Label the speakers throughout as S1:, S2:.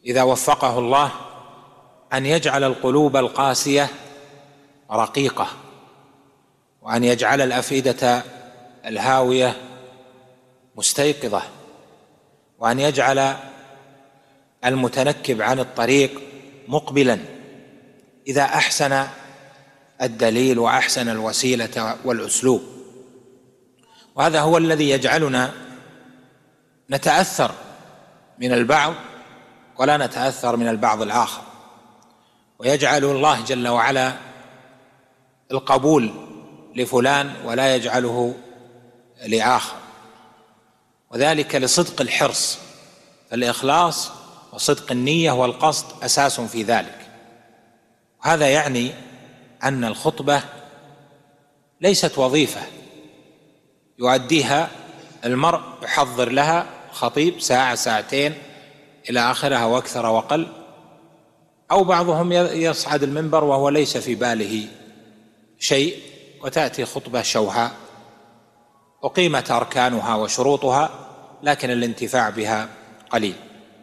S1: إذا وفقه الله أن يجعل القلوب القاسية رقيقة، وأن يجعل الأفئدة الهاوية مستيقظة، وأن يجعل المتنكب عن الطريق مقبلا إذا أحسن الدليل وأحسن الوسيلة والأسلوب. وهذا هو الذي يجعلنا نتأثر من البعض ولا نتأثر من البعض الآخر، ويجعل الله جل وعلا القبول لفلان ولا يجعله لآخر، وذلك لصدق الحرص. فالإخلاص وصدق النية والقصد أساس في ذلك. وهذا يعني أن الخطبة ليست وظيفة يؤديها المرء، يحضر لها خطيب ساعة ساعتين إلى آخرها وأكثر وقل، أو بعضهم يصعد المنبر وهو ليس في باله شيء، وتأتي خطبة شوهاء أقيمت أركانها وشروطها لكن الانتفاع بها قليل.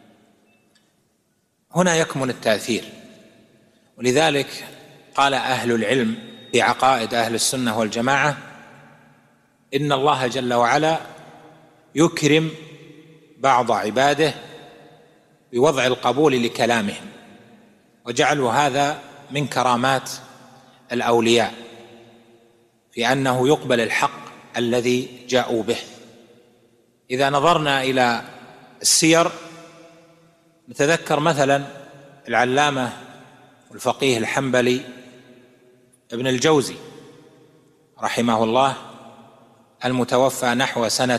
S1: هنا يكمن التأثير. ولذلك قال أهل العلم في عقائد أهل السنة والجماعة إن الله جل وعلا يكرم بعض عباده بوضع القبول لكلامهم، وجعلوا هذا من كرامات الأولياء في أنه يقبل الحق الذي جاءوا به. إذا نظرنا إلى السير نتذكر مثلا العلامة والفقيه الحنبلي ابن الجوزي رحمه الله، المتوفى نحو سنة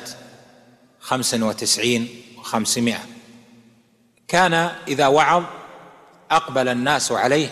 S1: 95 و500. كان إذا وعظ أقبل الناس عليه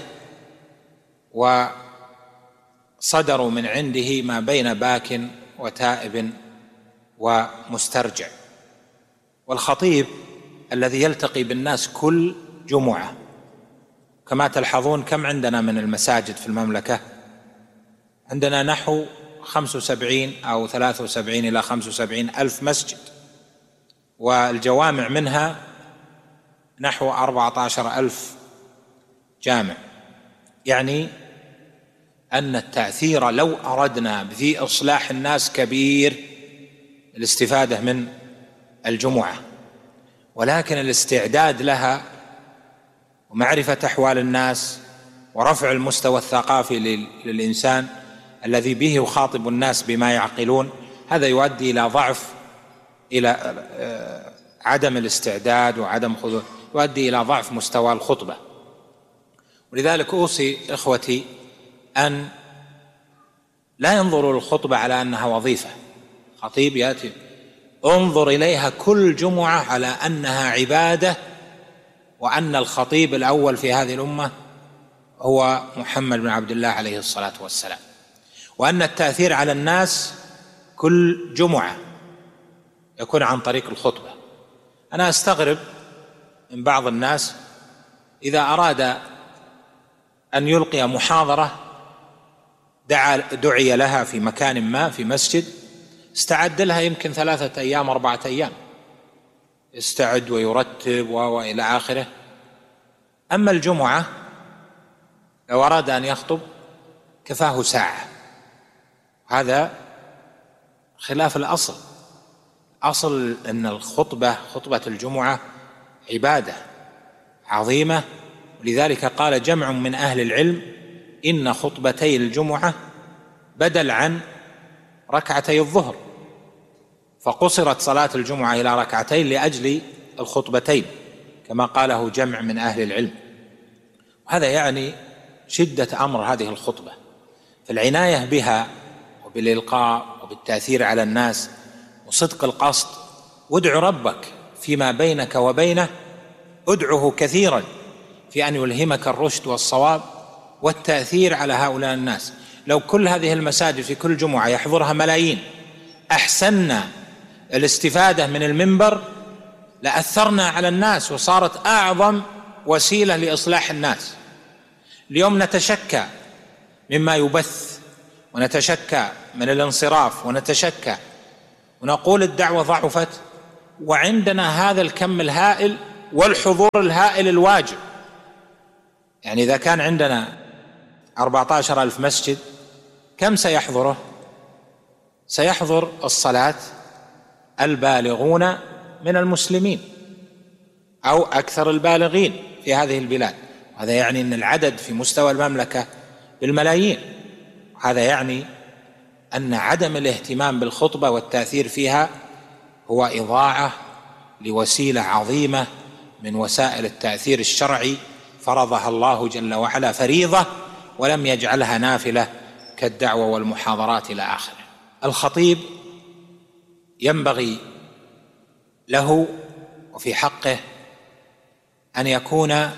S1: وصدروا من عنده ما بين باك وتائب ومسترجع. والخطيب الذي يلتقي بالناس كل جمعة، كما تلحظون كم عندنا من المساجد في المملكة؟ عندنا نحو 75 أو 73 إلى 75 ألف مسجد، والجوامع منها نحو 14 ألف جامع. يعني أن التأثير لو أردنا في إصلاح الناس كبير الاستفادة من الجمعة، ولكن الاستعداد لها ومعرفة أحوال الناس ورفع المستوى الثقافي للإنسان الذي به يخاطب الناس بما يعقلون، هذا يؤدي إلى ضعف، إلى عدم الاستعداد وعدم خضوع، يؤدي إلى ضعف مستوى الخطبة. ولذلك أوصي إخوتي أن لا ينظروا للخطبة على أنها وظيفة. خطيب يأتي، انظر إليها كل جمعة على أنها عبادة، وأن الخطيب الأول في هذه الأمة هو محمد بن عبد الله عليه الصلاة والسلام، وأن التأثير على الناس كل جمعة يكون عن طريق الخطبة. أنا أستغرب من بعض الناس إذا أراد أن يلقي محاضرة دعي لها في مكان ما في مسجد، استعد لها يمكن 3 أيام 4 أيام، يستعد ويرتب وإلى آخره. أما الجمعة لو أراد أن يخطب كفاه ساعة. هذا خلاف الأصل. أصل أن الخطبة، خطبة الجمعة، عبادة عظيمة. ولذلك قال جمع من أهل العلم إن خطبتي الجمعة بدل عن ركعتي الظهر، فقصرت صلاة الجمعة إلى 2 ركعتين لأجل الخطبتين، كما قاله جمع من أهل العلم. وهذا يعني شدة أمر هذه الخطبة، فالعناية بها وبالإلقاء وبالتأثير على الناس وصدق القصد. وادع ربك فيما بينك وبينه، ادعه كثيرا في أن يلهمك الرشد والصواب والتأثير على هؤلاء الناس. لو كل هذه المساجد في كل جمعة يحضرها ملايين أحسننا الاستفادة من المنبر لأثرنا على الناس، وصارت أعظم وسيلة لإصلاح الناس. اليوم نتشكى مما يبث، ونتشكى من الانصراف، ونتشكى ونقول الدعوة ضعفت، وعندنا هذا الكم الهائل والحضور الهائل الواجب. يعني إذا كان عندنا 14,000 مسجد، كم سيحضره؟ سيحضر الصلاة البالغون من المسلمين أو أكثر البالغين في هذه البلاد. هذا يعني أن العدد في مستوى المملكة بالملايين. هذا يعني أن عدم الاهتمام بالخطبة والتأثير فيها هو إضاعة لوسيلة عظيمة من وسائل التأثير الشرعي فرضها الله جل وعلا فريضة، ولم يجعلها نافلة كالدعوة والمحاضرات إلى آخره. الخطيب ينبغي له وفي حقه أن يكون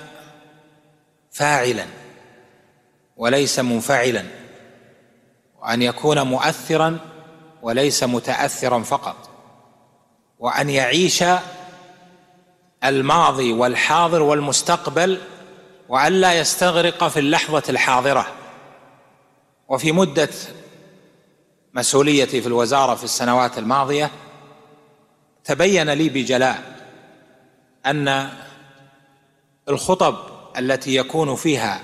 S1: فاعلا وليس منفعلا، وأن يكون مؤثرا وليس متأثرا فقط، وأن يعيش الماضي والحاضر والمستقبل، وأن لا يستغرق في اللحظة الحاضرة. وفي مدة مسؤوليتي في الوزارة في السنوات الماضية تبين لي بجلاء أن الخطب التي يكون فيها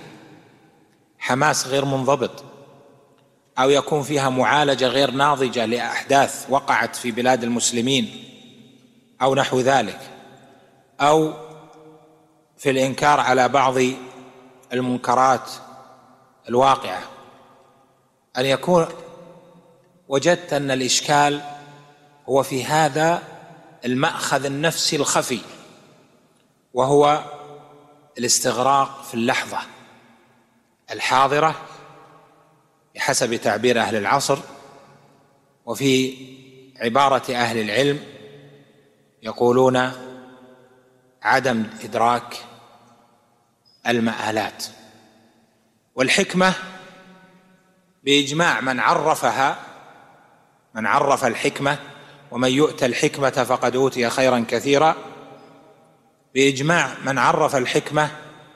S1: حماس غير منضبط، أو يكون فيها معالجة غير ناضجة لأحداث وقعت في بلاد المسلمين أو نحو ذلك، أو في الإنكار على بعض المنكرات الواقعة، أن يكون وجدت أن الإشكال هو في هذا المأخذ النفسي الخفي، وهو الاستغراق في اللحظة الحاضرة بحسب تعبير أهل العصر، وفي عبارة أهل العلم يقولون عدم إدراك المآلات. والحكمة بإجماع من عرفها، من عرف الحكمة، ومن يؤتى الحكمة فقد أوتي خيرا كثيرا، بإجماع من عرف الحكمة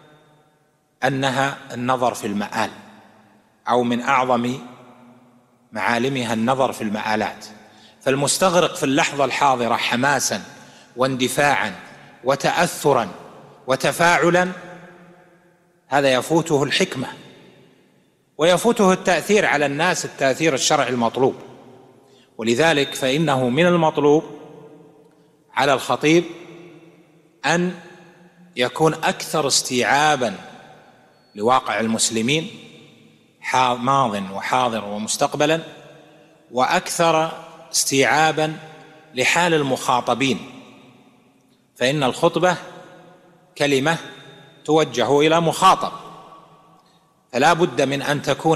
S1: أنها النظر في المآل، أو من أعظم معالمها النظر في المآلات. فالمستغرق في اللحظة الحاضرة حماسا واندفاعا وتأثرا وتفاعلا، هذا يفوته الحكمة ويفوته التأثير على الناس، التأثير الشرعي المطلوب. ولذلك فإنه من المطلوب على الخطيب أن يكون أكثر استيعابا لواقع المسلمين ماض وحاضر ومستقبلا، وأكثر استيعابا لحال المخاطبين، فإن الخطبة كلمة توجه إلى مخاطب، فلا بد من أن تكون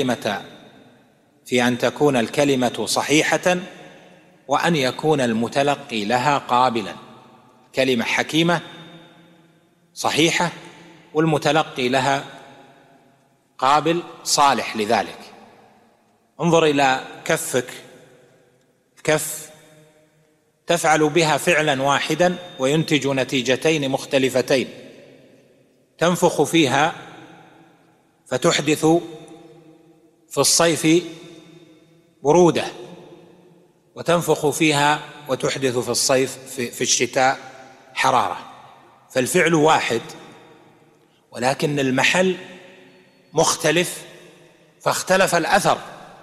S1: الكلمة صحيحة، وأن يكون المتلقي لها قابلا. كلمة حكيمة صحيحة والمتلقي لها قابل صالح لذلك. انظر إلى كفك، كف تفعل بها فعلا واحدا وينتج نتيجتين مختلفتين، تنفخ فيها فتحدث في الصيف برودة، وتنفخ فيها وتحدث في الصيف في الشتاء حرارة. فالفعل واحد ولكن المحل مختلف، فاختلف الأثر،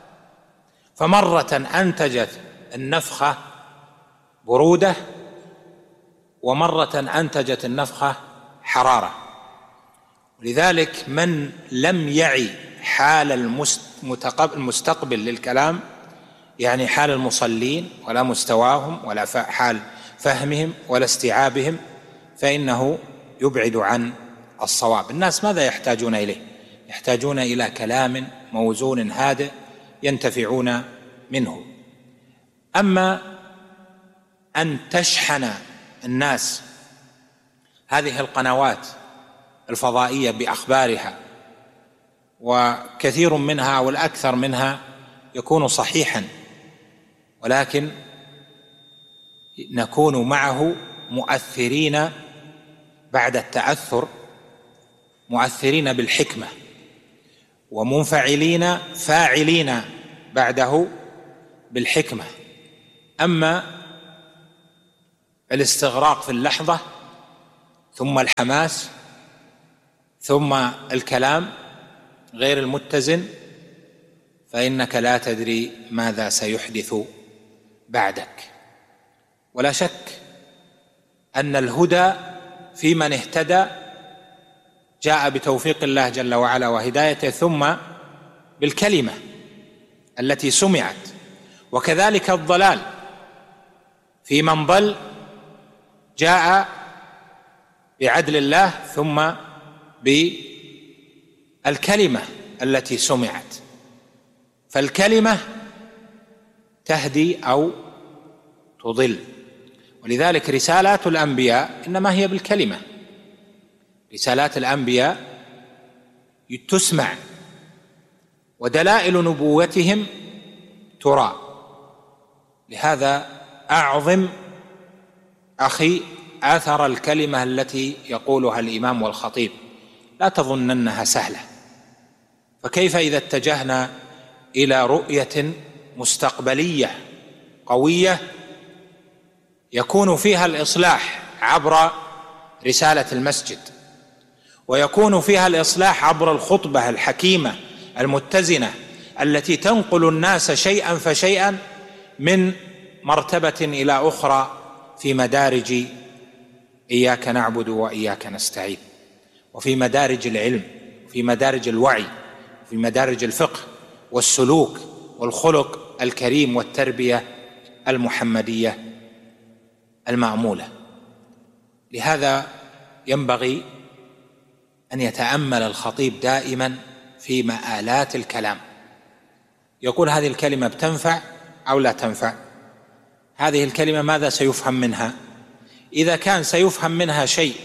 S1: فمرة أنتجت النفخة برودة، ومرة أنتجت النفخة حرارة. لذلك من لم يعي حال المستقبل للكلام، يعني حال المصلين ولا مستواهم ولا حال فهمهم ولا استيعابهم، فإنه يبعد عن الصواب. الناس ماذا يحتاجون إليه؟ يحتاجون إلى كلام موزون هادئ ينتفعون منه. أما أن تشحن الناس هذه القنوات الفضائية بأخبارها، وكثير منها والأكثر منها يكون صحيحا، ولكن نكون معه مؤثرين بعد التأثر، مؤثرين بالحكمة، ومنفعلين فاعلين بعده بالحكمة. أما الاستغراق في اللحظة، ثم الحماس ثم الكلام غير المتزن، فإنك لا تدري ماذا سيحدث بعدك. ولا شك أن الهدى في من اهتدى جاء بتوفيق الله جل وعلا وهدايته، ثم بالكلمة التي سمعت. وكذلك الضلال في من ضل جاء بعدل الله ثم بالكلمة التي سمعت. فالكلمة تهدي أو تضل، ولذلك رسالات الأنبياء إنما هي بالكلمة. رسالات الأنبياء تسمع، ودلائل نبوتهم ترى. لهذا أعظم أخي آثر الكلمة التي يقولها الإمام والخطيب، لا تظننها سهلة. فكيف إذا اتجهنا إلى رؤية مستقبلية قوية يكون فيها الإصلاح عبر رسالة المسجد، ويكون فيها الإصلاح عبر الخطبة الحكيمة المتزنة التي تنقل الناس شيئا فشيئا من مرتبة إلى أخرى في مدارج إياك نعبد وإياك نستعين، وفي مدارج العلم، وفي مدارج الوعي، وفي مدارج الفقه والسلوك والخلق الكريم والتربية المحمدية المأمولة. لهذا ينبغي أن يتأمل الخطيب دائما في مآلات الكلام، يقول هذه الكلمة بتنفع أو لا تنفع، هذه الكلمة ماذا سيفهم منها. إذا كان سيفهم منها شيء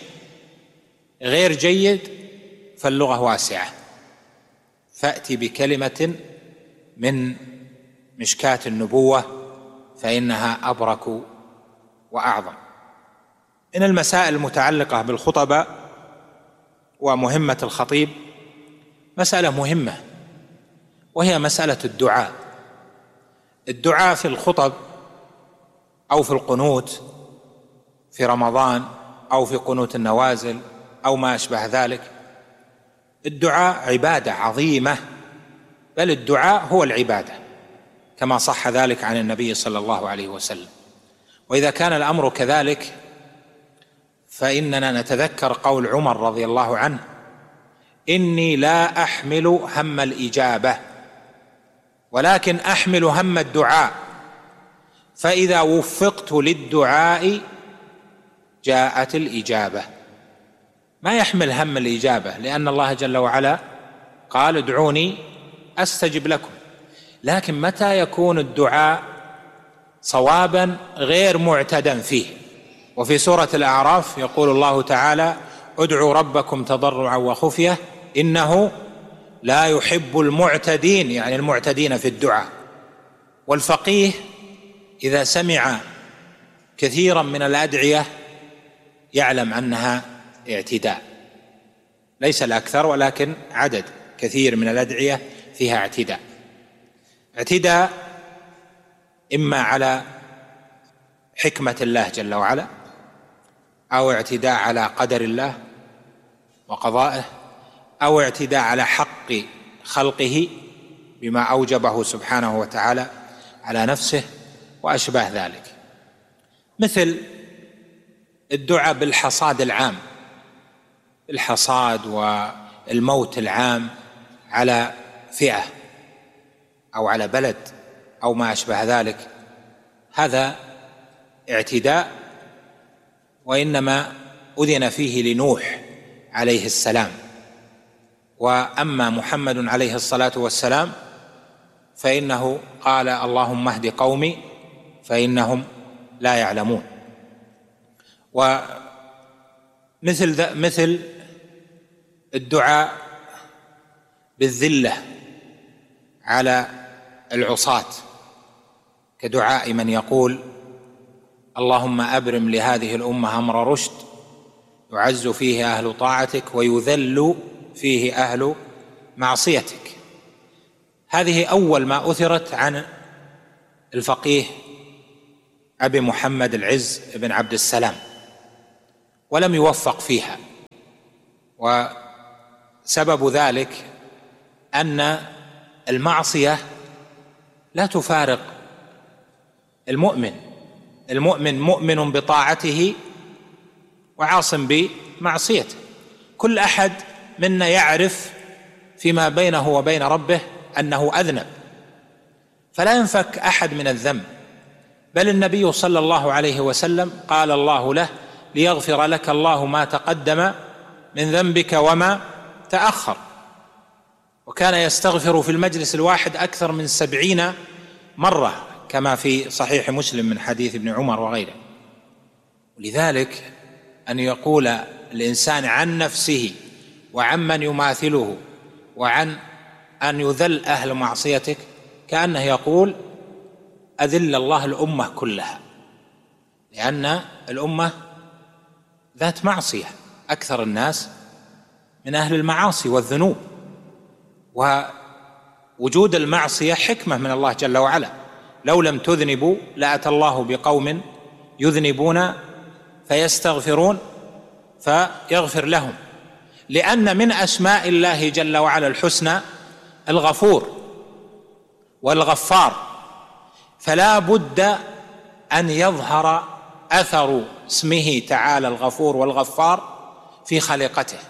S1: غير جيد فاللغة واسعة، فأتي بكلمة من مشكاة النبوة فإنها أبرك وأعظم. من المسائل المتعلقة بالخطبة ومهمة الخطيب مسألة مهمة، وهي مسألة الدعاء. الدعاء في الخطب أو في القنوت في رمضان أو في قنوت النوازل أو ما أشبه ذلك، الدعاء عبادة عظيمة، بل الدعاء هو العبادة كما صح ذلك عن النبي صلى الله عليه وسلم. وإذا كان الأمر كذلك فإننا نتذكر قول عمر رضي الله عنه: إني لا أحمل هم الإجابة ولكن أحمل هم الدعاء، فإذا وفقت للدعاء جاءت الإجابة. ما يحمل هم الإجابة، لأن الله جل وعلا قال: ادعوني أستجب لكم. لكن متى يكون الدعاء صوابا غير معتدا فيه؟ وفي سورة الأعراف يقول الله تعالى: ادعوا ربكم تضرعا وخفية إنه لا يحب المعتدين، يعني المعتدين في الدعاء. والفقيه إذا سمع كثيرا من الأدعية يعلم أنها اعتداء، ليس الأكثر ولكن عدد كثير من الأدعية فيها اعتداء. اعتداء إما على حكمة الله جل وعلا، أو اعتداء على قدر الله وقضائه، أو اعتداء على حق خلقه بما أوجبه سبحانه وتعالى على نفسه وأشباه ذلك، مثل الدعاء بالحصاد العام، الحصاد والموت العام على فئة أو على بلد أو ما أشبه ذلك، هذا اعتداء، وإنما أذن فيه لنوح عليه السلام. وأما محمد عليه الصلاة والسلام فإنه قال: اللهم اهد قومي فإنهم لا يعلمون. مثل الدعاء بالذلة على العصاة، كدعاء من يقول: اللهم أبرم لهذه الأمة أمر رشد يعز فيه أهل طاعتك ويذل فيه أهل معصيتك. هذه أول ما أثرت عن الفقيه أبي محمد العز بن عبد السلام، ولم يوفق فيها. وسبب ذلك أن المعصية لا تفارق المؤمن مؤمن بطاعته وعاص بمعصيته. كل أحد منا يعرف فيما بينه وبين ربه أنه أذنب، فلا ينفك أحد من الذنب، بل النبي صلى الله عليه وسلم قال الله له: ليغفر لك الله ما تقدم من ذنبك وما تأخر. وكان يستغفر في المجلس الواحد أكثر من 70 مرة كما في صحيح مسلم من حديث ابن عمر وغيره. ولذلك أن يقول الإنسان عن نفسه وعمن يماثله وعن أن يذل أهل معصيتك كأنه يقول: أذل الله الأمة كلها، لأن الأمة ذات معصية، أكثر الناس من أهل المعاصي والذنوب، ووجود المعصية حكمة من الله جل وعلا. لو لم تذنبوا لأتى الله بقوم يذنبون فيستغفرون فيغفر لهم، لأن من أسماء الله جل وعلا الحسنى الغفور والغفار، فلا بد أن يظهر أثر اسمه تعالى الغفور والغفار في خليقته،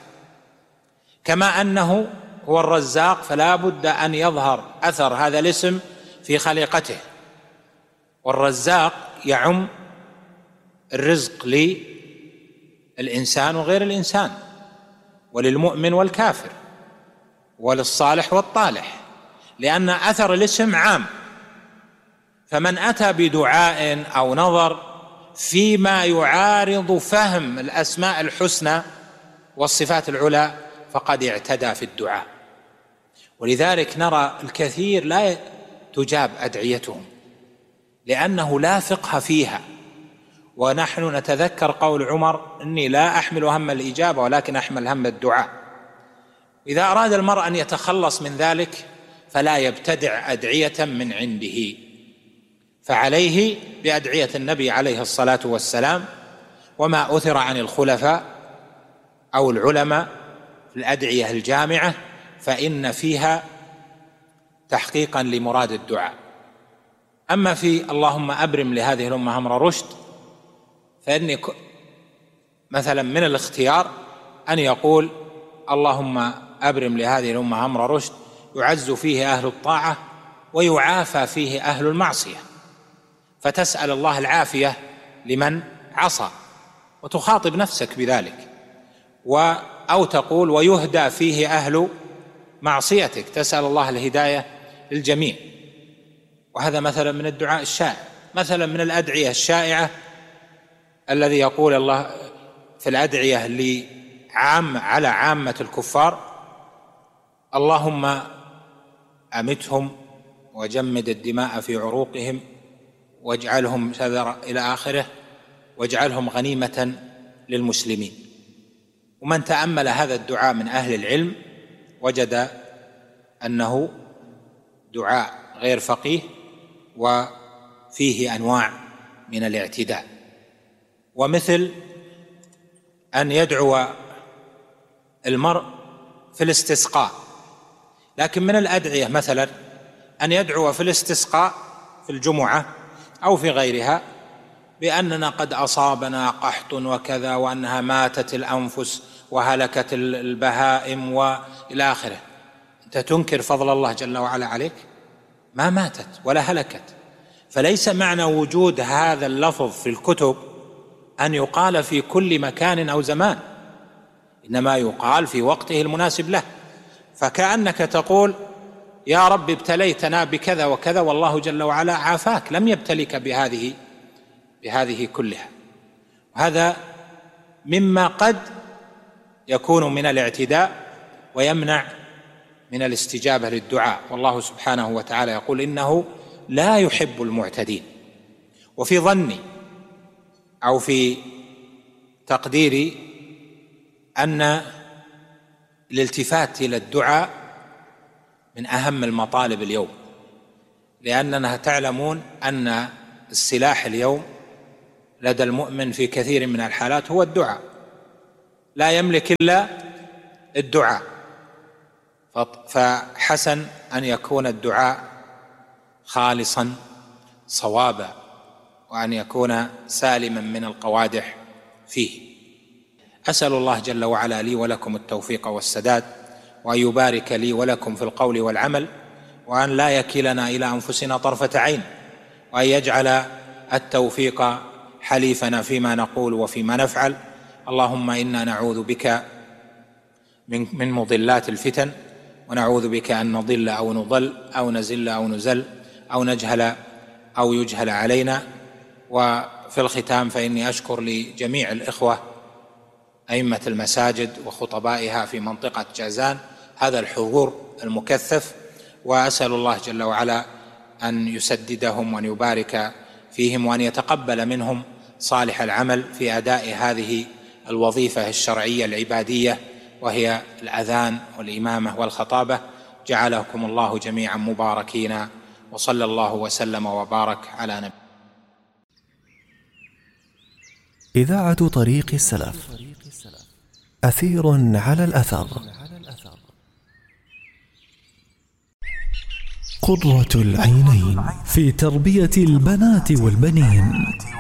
S1: كما أنه هو الرزاق فلا بد أن يظهر أثر هذا الاسم في خليقته. والرزاق يعم الرزق للإنسان وغير الإنسان، وللمؤمن والكافر، وللصالح والطالح، لأن أثر الاسم عام. فمن أتى بدعاء أو نظر فيما يعارض فهم الأسماء الحسنى والصفات العلى فقد اعتدى في الدعاء. ولذلك نرى الكثير لا تجاب أدعيتهم لأنه لا فقه فيها. ونحن نتذكر قول عمر: إني لا أحمل هم الإجابة ولكن أحمل هم الدعاء. إذا أراد المرء أن يتخلص من ذلك فلا يبتدع أدعية من عنده، فعليه بأدعية النبي عليه الصلاة والسلام وما أثر عن الخلفاء أو العلماء في الأدعية الجامعة، فإن فيها تحقيقا لمراد الدعاء. أما في اللهم أبرم لهذه الأمة أمر رشد، فإني مثلا من الاختيار أن يقول: اللهم أبرم لهذه الأمة أمر رشد، يعز فيه أهل الطاعة ويعافى فيه أهل المعصية، فتسأل الله العافية لمن عصى وتخاطب نفسك بذلك. أو تقول: ويهدى فيه أهل معصيتك، تسأل الله الهداية للجميع. وهذا مثلا من الدعاء الشائع. مثلا من الأدعية الشائعة الذي يقول الله في الأدعية على عامة الكفار: اللهم أمتهم وجمد الدماء في عروقهم واجعلهم شذرا إلى آخره واجعلهم غنيمة للمسلمين. ومن تأمل هذا الدعاء من أهل العلم وجد أنه دعاء غير فقيه وفيه أنواع من الاعتداء. ومثل أن يدعو المرء في الاستسقاء. لكن من الأدعية مثلا أن يدعو في الاستسقاء في الجمعة أو في غيرها بأننا قد أصابنا قحط وكذا، وأنها ماتت الأنفس وهلكت البهائم وإلى آخره. أنت تنكر فضل الله جل وعلا عليك؟ ما ماتت ولا هلكت. فليس معنى وجود هذا اللفظ في الكتب أن يقال في كل مكان أو زمان، إنما يقال في وقته المناسب له. فكأنك تقول: يا رب ابتليتنا بكذا وكذا والله جل وعلا عافاك، لم يبتلك بهذه كلها. وهذا مما قد يكون من الاعتداء ويمنع من الاستجابة للدعاء. والله سبحانه وتعالى يقول: إنه لا يحب المعتدين. وفي ظني أو في تقديري أن الالتفات إلى الدعاء من أهم المطالب اليوم، لأننا تعلمون أن السلاح اليوم لدى المؤمن في كثير من الحالات هو الدعاء. لا يملك إلا الدعاء، فحسن أن يكون الدعاء خالصا صوابا، وأن يكون سالما من القوادح فيه. أسأل الله جل وعلا لي ولكم التوفيق والسداد، وأن يبارك لي ولكم في القول والعمل، وأن لا يكلنا إلى أنفسنا طرفة عين، وأن يجعل التوفيق حليفنا فيما نقول وفيما نفعل. اللهم إنا نعوذ بك من مضلات الفتن، ونعوذ بك أن نضل أو نضل أو نزل أو نزل أو نجهل أو يجهل علينا. وفي الختام فإني أشكر لجميع الإخوة أئمة المساجد وخطبائها في منطقة جازان هذا الحضور المكثف، وأسأل الله جل وعلا أن يسددهم وأن يبارك فيهم، وأن يتقبل منهم صالح العمل في أداء هذه الوظيفة الشرعية العبادية، وهي الأذان والإمامة والخطابة. جعلكم الله جميعا مباركين، وصلى الله وسلم وبارك على نبينا.
S2: إذاعة طريق السلف، أثير على الأثر، قرة العينين في تربية البنات والبنين.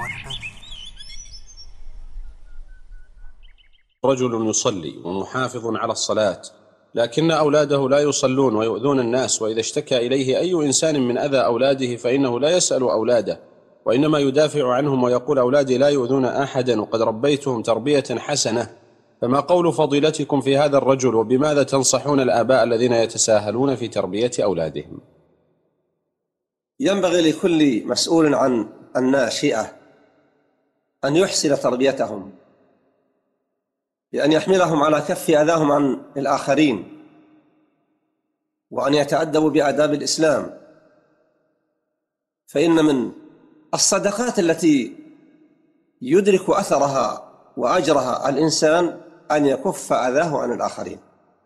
S3: رجل يصلي ومحافظ على الصلاة، لكن أولاده لا يصلون ويؤذون الناس، وإذا اشتكى إليه أي إنسان من أذى أولاده فإنه لا يسأل أولاده، وإنما يدافع عنهم ويقول أولادي لا يؤذون أحدا وقد ربيتهم تربية حسنة. فما قول فضيلتكم في هذا الرجل، وبماذا تنصحون الآباء الذين يتساهلون في تربية أولادهم؟
S4: ينبغي لكل مسؤول عن الناشئة أن يحسن تربيتهم، بأن يحملهم على كف أذاهم عن الآخرين، وأن يتأدبوا بآداب الإسلام. فإن من الصدقات التي يدرك أثرها وأجرها الإنسان أن يكف أذاه عن الآخرين.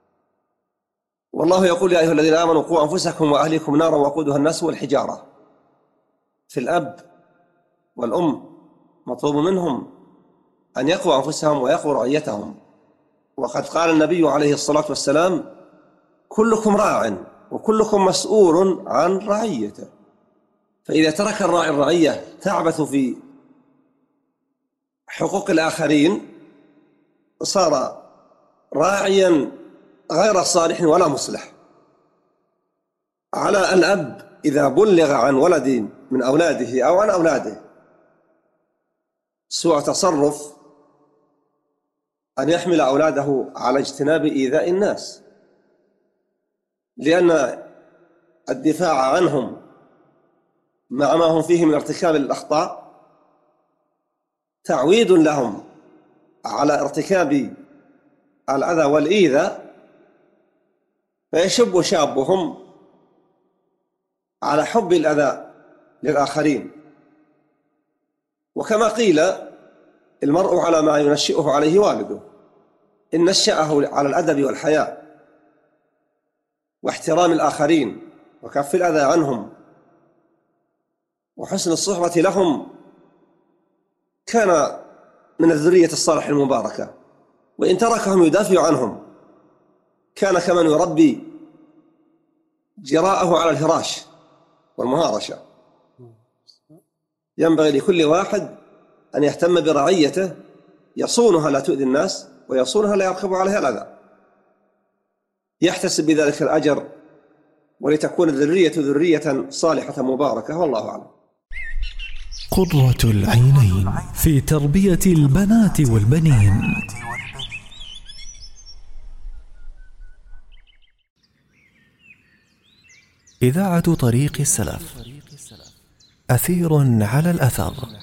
S4: والله يقول يا أيها الذين آمنوا قوا أنفسكم وأهليكم نارا وقودها الناس والحجارة. في الأب والأم مطلوب منهم أن يقوا أنفسهم ويقوا رعيتهم، وقد قال النبي عليه الصلاة والسلام كلكم راع وكلكم مسؤول عن رعيته. فإذا ترك الراعي الرعية تعبث في حقوق الآخرين صار راعيا غير صالح ولا مصلح. على الأب إذا بلغ عن ولد من أولاده أو عن أولاده سوء تصرف أن يحمل أولاده على اجتناب إيذاء الناس، لأن الدفاع عنهم مع ما هم فيه من ارتكاب الأخطاء تعويد لهم على ارتكاب الأذى والإيذاء، فيشب شابهم على حب الأذى للآخرين. وكما قيل المرء على ما ينشئه عليه والده، إن نشأه على الأدب والحياء واحترام الآخرين وكف الأذى عنهم وحسن الصحبة لهم كان من الذرية الصالحة المباركة، وإن تركهم يدافع عنهم كان كمن يربي جراءه على الهراش والمهارشة. ينبغي لكل واحد أن يهتم برعيته يصونها لا تؤذي الناس ويصونها لا يركب عليها الأذى، يحتسب بذلك الأجر، ولتكون الذرية ذرية صالحة مباركة، والله أعلم.
S2: قرة العينين في تربية البنات والبنين. إذاعة طريق السلف، أثير على الأثر.